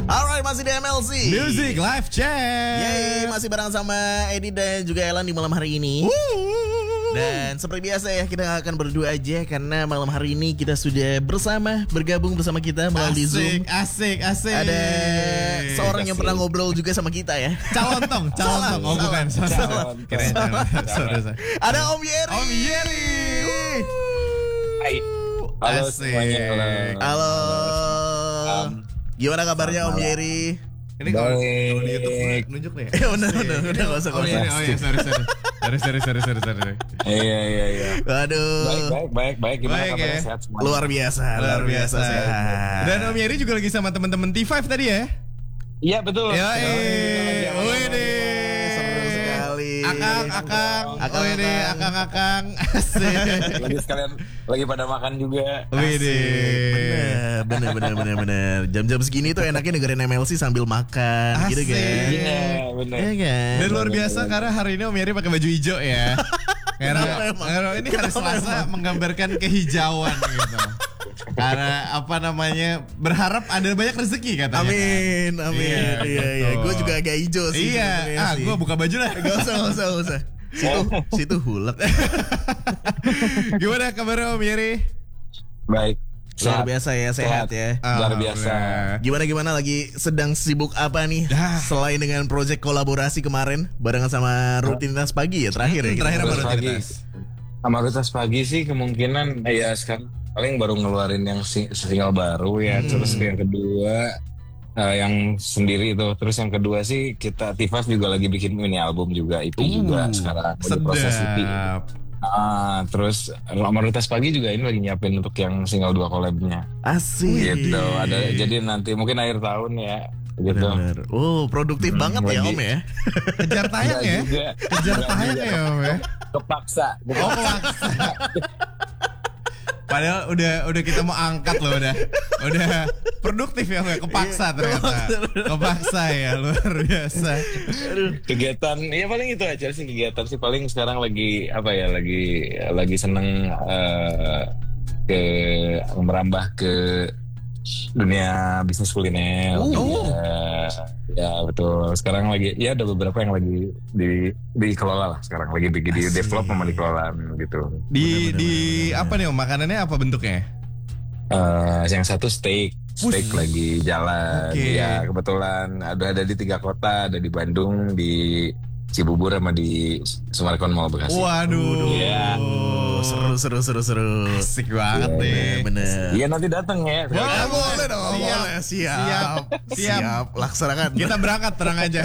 Alright, masih di MLC Music Live Chat. Yeay, masih bareng sama Edi dan juga Elan di malam hari ini. Dan seperti biasa ya, kita gak akan berdua aja karena malam hari ini kita sudah bergabung bersama kita melalui Zoom. Asik. Ada seorang yang pernah ngobrol juga sama kita ya. Calon tong. Oh bukan. Kirain sorry. Ada Om Yeri. Om Yeri. Hai. Halo Asik. semuanya. Halo. Gimana kabarnya Om Yeri? Ini kalau di YouTube nunjuk nih. Udah gak usah. Oh iya, sorry. Iya. Aduh. Baik. Gimana Baik, kabarnya? ya. Sehat semua. Luar biasa sehat. Dan Om Yeri juga lagi sama teman-teman T5 tadi ya? Iya betul. Wih. Seru sekali. Akang. Asik. Lagi sekalian lagi pada makan juga. Wih. Bener. Jam-jam segini tuh enaknya dengerin MLC sambil makan. Asik. Gitu kan. Iya benar. Iya kan. Dan luar biasa karena hari ini Om Yeri pakai baju hijau ya. Karena ini hari Selasa menggambarkan kehijauan gitu. Karena berharap ada banyak rezeki katanya. Amin. Iya. Gue juga agak hijau sih. Iya. Gue buka baju lah. Gak usah. Situ hulek. Gimana kabarnya Om Yeri? Baik. Luar biasa ya, sehat ya. Luar biasa. Gimana lagi sedang sibuk apa nih? Selain dengan project kolaborasi kemarin barengan sama Rutinitas Pagi ya terakhir ya. Terakhir apa Rutinitas rutinitas? Sama Rutinitas Pagi sih kemungkinan ya sekarang paling baru ngeluarin yang single baru ya. Terus yang kedua yang sendiri itu. Terus yang kedua sih kita T5 juga lagi bikin mini album juga itu juga sekarang udah proses itu. Terus Rutinitas Pagi juga ini lagi nyiapin untuk yang single 2 collab-nya. Asik. Gitu. Jadi nanti mungkin akhir tahun ya. Gitu. Bener. Oh, produktif banget ya Om ya. Kejar tayang ya? Kejar tayang ya Om ya? Kepaksa. Padahal udah kita mau angkat loh udah produktif ya kepaksa ternyata kepaksa ya luar biasa. Kegiatan ya paling itu aja sih kegiatan sih paling sekarang lagi lagi seneng merambah ke dunia bisnis kuliner. Ya betul. Sekarang lagi ya ada beberapa yang lagi dikelola lah sekarang lagi di develop sama dikelola gitu. Di apa nih Om? Makanannya apa bentuknya? Yang satu steak lagi jalan. Okay. Ya kebetulan ada di 3 kota, ada di Bandung, di Cibubur sama di Sumarekon Mall Bekasi. Waduh. Ya. Seru. Asik banget nih. Bener. Iya nanti datang ya. Wah, boleh dong. Boleh. Siap. Laksanakan. Kita berangkat terang aja.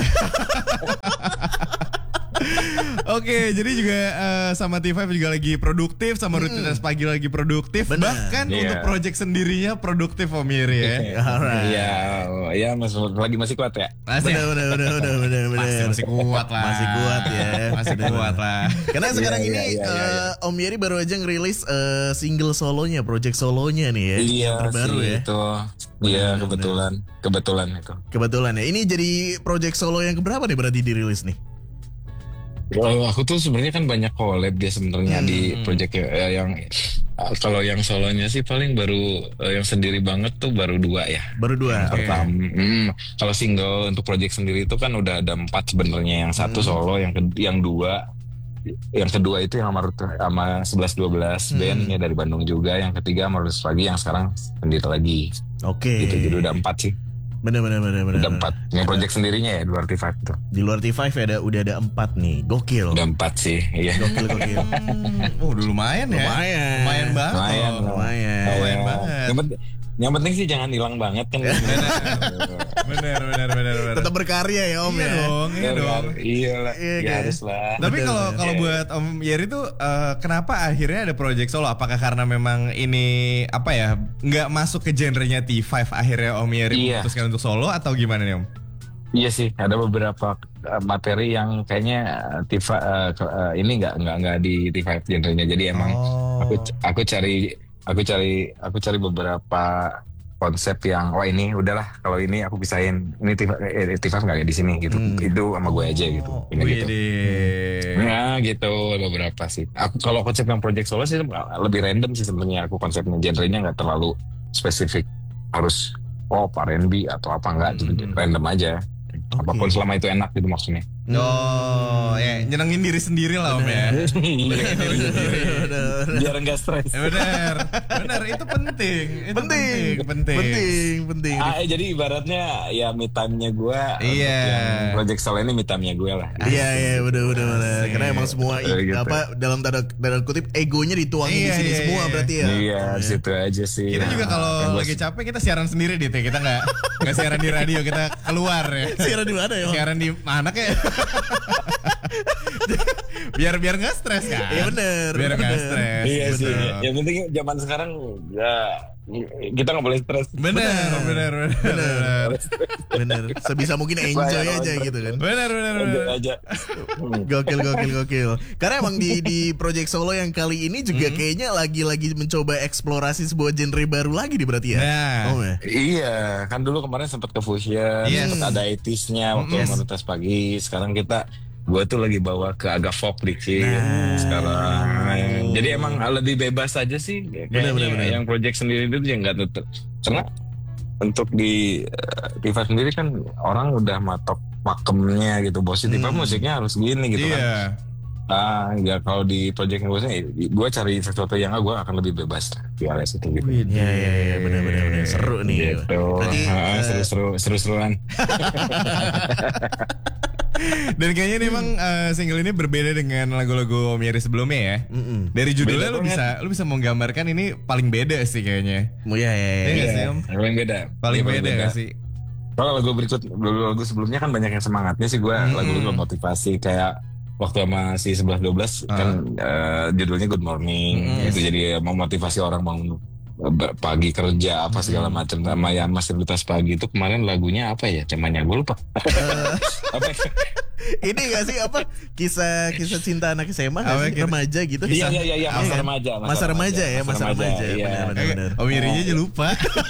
Oke, jadi juga sama T5 juga lagi produktif, sama Rutinitas Pagi lagi produktif. Bener. Bahkan Iya. untuk project sendirinya produktif Om Yeri ya. Alright. Iya, masih kuat ya. Bener. Masih kuat lah. Masih kuat ya. Masih kuat lah. Karena sekarang ini iya. Om Yeri baru aja ngerilis single solonya, project solonya nih ya, yang terbaru sih, ya. Itu. Iya, kebetulan itu. Kebetulan ya. Ini jadi project solo yang keberapa nih berarti dirilis nih? Kalau aku tuh sebenarnya kan banyak collab dia sebenarnya di project yang kalau yang solonya sih paling baru yang sendiri banget tuh baru 2 ya. Baru 2. Pertama, kalau single untuk project sendiri itu kan udah ada 4 sebenarnya. Yang satu solo, yang kedua itu yang sama 11-12 band ya dari Bandung juga. Yang ketiga sama Rutinitas Pagi yang sekarang sendiri lagi. Oke. Gitu, jadi udah 4 sih. Bener. Udah 4. Yang project sendirinya ya di luar T5 tuh. Di luar T5 udah ada 4 nih. Gokil. Udah 4 sih. Iya. Gokil. Udah lumayan ya. Lumayan banget. Lumayan banget. Yang penting sih jangan hilang banget kan. Bener. Tetap berkarya ya Om ya. Iya dong. Iyalah. Iya, Ya kan? harus lah. Tapi kalau buat Om Yeri tuh kenapa akhirnya ada project solo? Apakah karena memang ini apa ya nggak masuk ke genrenya T5 akhirnya Om Yeri memutuskan untuk solo atau gimana nih Om? Iya sih, ada beberapa materi yang kayaknya ini nggak di T5 genrenya. Jadi emang aku cari beberapa konsep yang ini udahlah kalau ini aku pisahin ini T5 nggak kayak di sini gitu. Itu sama gue aja gitu. Gitu. Ya gitu beberapa sih. Aku kalau konsep yang project solo sih lebih random sih sebenarnya aku konsepnya genrenya nggak terlalu spesifik harus pop, R&B atau apa enggak, random aja. Apapun selama itu enak gitu maksudnya. Oh, ya nyenengin diri sendiri lah Om ya. Nyenengin diri sendiri. Biar enggak stres. Benar, itu penting. Penting. Jadi ibaratnya ya me time-nya gue. Iya. Yang Project Solo ini me time-nya gue lah. Iya, benar. Karena emang semua gitu. dalam tanda kutip egonya dituangin di sini semua berarti ya. Iya, situ aja sih. Kita juga kalau lagi capek kita siaran sendiri deh, kita nggak siaran di radio, kita keluar ya. Siaran di mana ya? Siaran di mana kayak? biar nggak stres kan? Iya benar. Biar nggak stres. Iya sih. Yang penting zaman sekarang ya kita nggak boleh stres. Benar. Sebisa mungkin enjoy aja gitu kan. Benar. Enjoy aja. Gokil. Karena emang di Project Solo yang kali ini juga kayaknya lagi mencoba eksplorasi sebuah genre baru lagi di berarti ya. Nah. Iya, kan dulu kemarin sempat ke fusion, sempat ada 80s-nya waktu komunitas pagi. Sekarang gue tuh lagi bawa ke agak folk dikit sekarang. Jadi emang lebih bebas aja sih. Bener. Yang project sendiri itu yang nggak tutup. Karena untuk di Tifa sendiri kan orang udah matok pakemnya gitu. Bos Tifa musiknya harus gini gitu kan. Ya kalau di project gue cari sesuatu yang gue akan lebih bebas di alias itu gitu. Iya, benar. Seru nih. Gitu. Seru-seruan. Dan kayaknya nih emang single ini berbeda dengan lagu-lagu Om Yeri sebelumnya ya. Dari judulnya lu bisa menggambarkan ini paling beda sih kayaknya. Iya. Paling beda gak sih? Kalau lagu sebelumnya kan banyak yang semangatnya sih gue. Lagu-lagu motivasi kayak waktu masih 11-12 kan judulnya Good Morning. Itu jadi memotivasi orang bangun pagi kerja apa segala macam. Sama yang Masih Pagi itu kemarin lagunya apa ya, temanya gue lupa. Ini gak sih apa kisah cinta anak SMA remaja gitu? Iya masa remaja. Benar. Om Irinya aja lupa.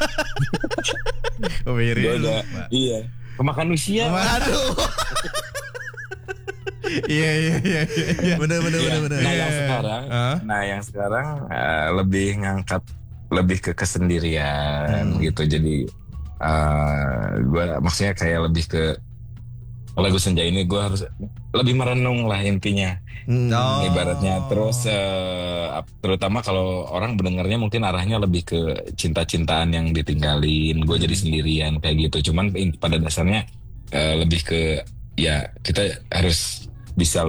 Om Irinya lupa. Iya, kemakan usia. Aduh. Iya. Benar. Nah yang sekarang lebih ngangkat lebih ke kesendirian gitu. Jadi gue maksudnya kayak lebih ke lagu Senja ini gue harus lebih merenung lah intinya. Ibaratnya terus terutama kalau orang mendengarnya mungkin arahnya lebih ke cinta-cintaan yang ditinggalin, gue jadi sendirian kayak gitu. Cuman pada dasarnya lebih ke ya kita harus bisa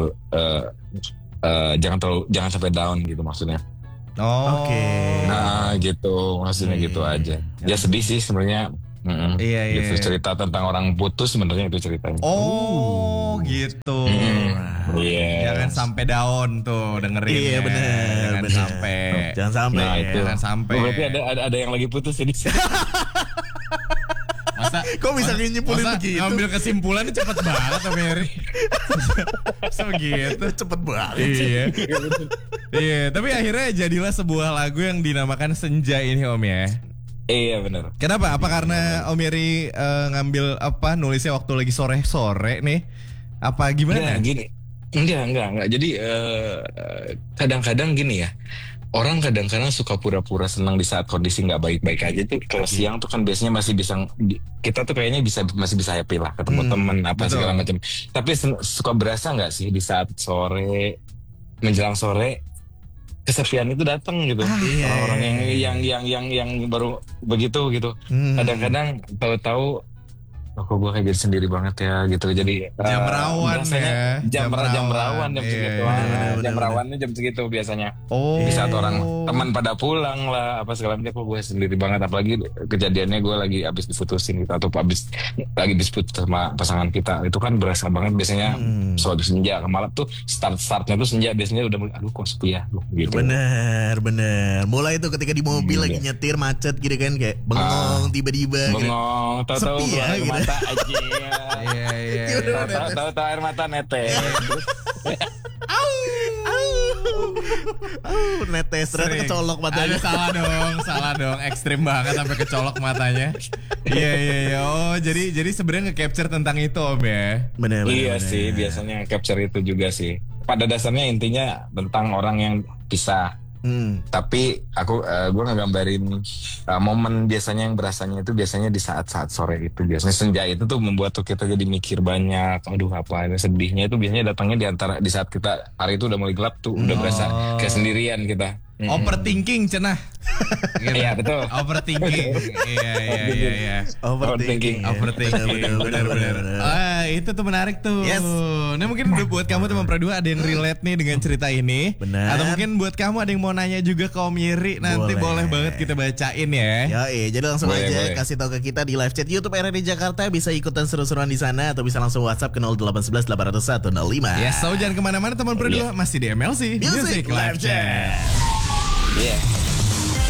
jangan sampai down gitu maksudnya. Oke. Nah gitu maksudnya gitu aja. Ya sedih sih sebenarnya. Iya. Gitu, cerita tentang orang putus sebenarnya itu ceritanya. Oh gitu. Iya. Jangan sampai down tuh dengerin. Iya benar. Jangan sampai. Nah, itu. Jangan sampai. Berarti ada yang lagi putus jadi. Kok bisa nyimpulin begitu? Ngambil kesimpulannya cepet banget Om Yeri. Sebegitu cepet banget. Iya, tapi akhirnya jadilah sebuah lagu yang dinamakan Senja ini Om ya. Iya benar. Kenapa? Apa karena Om Yeri ngambil nulisnya waktu lagi sore-sore nih? Apa gimana? Enggak. Jadi kadang-kadang gini ya. Orang kadang-kadang suka pura-pura senang di saat kondisi nggak baik-baik aja tuh. Kalau siang tuh kan biasanya masih bisa, kita tuh kayaknya masih bisa happy lah, ketemu temen apa segala macam. Tapi suka berasa nggak sih di saat sore menjelang sore kesepian itu datang gitu. Orang yang baru begitu gitu. Kadang-kadang tahu-tahu kok gue kayak jadi sendiri banget ya gitu. Jadi jam rawan ya. Jam rawan jam segitu. Jam rawannya jam segitu biasanya. Di saat orang teman pada pulang lah apa segala macam, kok gue sendiri banget. Apalagi kejadiannya gue lagi abis diputusin gitu, atau lagi dispute sama pasangan kita. Itu kan berasa banget biasanya suatu senja malam tuh startnya tuh senja biasanya udah aduh kok sepi ya gitu. Bener. Mulai tuh ketika di mobil lagi nyetir macet gitu kan, kayak bengong tiba-tiba. Bengong, tahu-tahu ya, gitu. Mata aja. Iya. Tahu-tahu air mata netes. Netes ternyata kecolok matanya. Salah dong. Ekstrim banget sampai kecolok matanya. Iya. Oh, jadi sebenarnya nge-capture tentang itu Om ya. Benar. Iya sih, biasanya capture itu juga sih. Pada dasarnya intinya tentang orang yang pisah. Tapi gue ngegambarin momen biasanya yang berasanya itu biasanya di saat-saat sore itu. Biasanya senja itu tuh membuat tuh kita jadi mikir banyak. Aduh apa ini sedihnya itu biasanya datangnya di saat kita hari itu udah mulai gelap tuh. Udah berasa kayak sendirian kita. Overthinking cenah. Iya betul. Overthinking. Iya. Overthinking. Benar. Itu tuh menarik tuh. Yes. Nah mungkin buat kamu teman Pro 2 ada yang relate nih dengan cerita ini. Benar. Atau mungkin buat kamu ada yang mau nanya juga ke Om Yeri, nanti boleh banget kita bacain ya. Jadi langsung Boleh. kasih tahu ke kita di live chat YouTube RRI Jakarta, bisa ikutan seru-seruan di sana atau bisa langsung WhatsApp ke 0811 801 105. Yes, so jangan kemana-mana teman Pro 2, masih di MLC Music Live Chat. Iya.